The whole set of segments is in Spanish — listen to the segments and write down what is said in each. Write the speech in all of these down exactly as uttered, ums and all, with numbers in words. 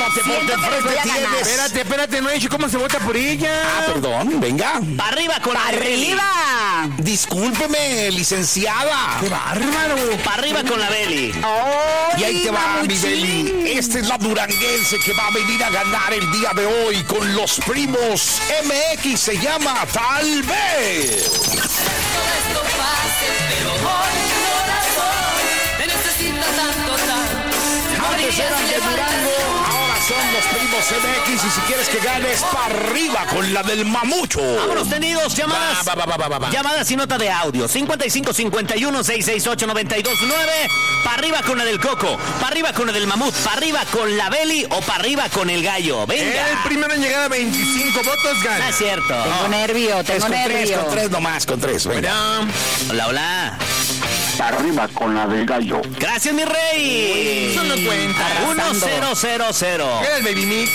Espérate, porque Siento que les voy enfrente a ganar. tienes... Espérate, espérate, no he dicho cómo se vota por ella. Ah, perdón, venga. Para arriba con la Beli. ¡Arriba! Discúlpeme, licenciada. ¡Qué bárbaro! Para arriba con la Beli. Y ahí te va, mi mamuchín. Beli. Esta es la duranguense que va a venir a ganar el día de hoy con los primos M X. Se llama Tal vez. Todo esto pase, pero hoy mi corazón te necesita tanto, tanto. Antes eran de Durango, ahora son los primos M X. Y si quieres que ganes, para arriba con la del mamucho. Vámonos, tenidos, llamadas. Va, va, va, va, va, va. Llamadas y nota de audio. cincuenta y cinco cincuenta y uno, seiscientos sesenta y ocho, noventa y dos nueve. Para arriba con la del coco. Para arriba con la del mamut. Para arriba con la Beli o para arriba con el gallo. Venga. El primero en llegar a veinticinco votos No gana. es cierto. Tengo nervio, Es tengo con tres, nervio. con tres nomás, con tres. Venga. Bueno, Hola, hola. Para arriba con la del gallo. Gracias, mi rey. eso no cuenta. uno cero cero cero. Era el Baby Mix.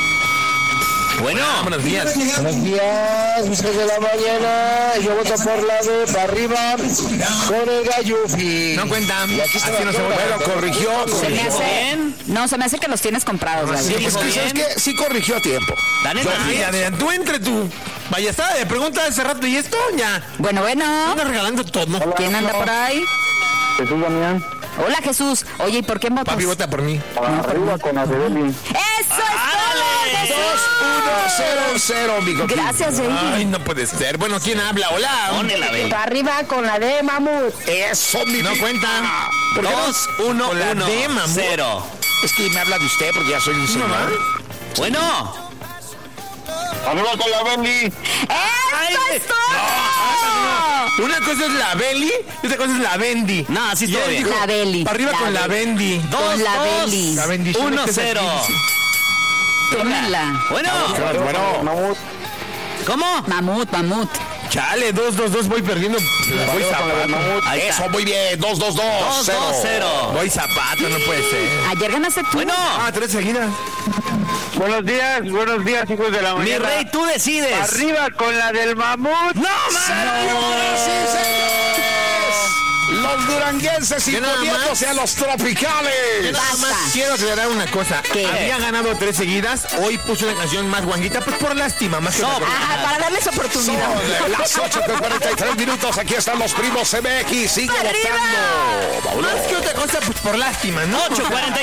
Bueno, Ah, buenos días. Buenos días, mis de la mañana. Yo voto por la de para arriba con el gallufi. No cuenta. Y aquí está Así la no se vota. Bueno, corrigió, Se me corrigió. hace... bien. No, se me hace que los tienes comprados, Gaby. Sí, Es que, dijo ¿sabes bien. qué? Sí corrigió a tiempo. La neta, Ay, sí. Adrián, tú entre tu payasada de preguntas hace rato y esto ya. Bueno, bueno. Andas regalando todo. ¿Quién anda por ahí? Jesús Damián. Hola, Jesús. Oye, ¿y por qué votas? Papi, vota por mí. Para arriba con la de Beli. ¡Eso es todo, Jesús! dos uno cero cero, amigo. Gracias, Baby. Ay, no puede ser. Bueno, ¿quién habla? Hola. Pone la Beli. Para arriba con la de mamut. Eso, mi No vida. cuenta. ¿Por qué no? dos uno Con la uno D, mamut. cero. Es que me habla de usted porque ya soy un señor. Bueno. Arriba con la Beli. ¡Eso es todo! Una cosa es la Beli y otra cosa es la Bendy. No, así Y estoy él bien. dijo, La Beli. Para arriba La con la Beli. Bendy. Dos, Con la dos. Beli. La bendición. Uno que es cero. aquí. Tómala. Bueno. Bueno, Mamut. ¿Cómo? Mamut, mamut. Chale, dos, dos, dos, voy perdiendo. Voy Arriba con la del zapato. mamut. Ahí eso, está. muy bien. dos dos dos Dos, dos, cero. Voy zapato, no puede ser. Ayer ganaste tú. Bueno. Ah, tres seguidas. Buenos días, buenos días, hijos de la Mi mañana. rey, tú decides. Arriba con la del mamut. ¡No, Señoras y señores, los duranguenses Yo nada imponiéndose a los tropicales. Yo nada Basta. más quiero aclarar una cosa. ¿Qué? Había ganado tres seguidas. Hoy puso una canción más guanguita, pues por lástima, más que otra cosa. Ajá, para darles oportunidad. Son las ocho con cuarenta y tres minutos. Aquí están los primos M X. Sigue ¡Arriba! votando. Vámonos. Más que otra cosa, pues por lástima, ¿no? ocho cuarenta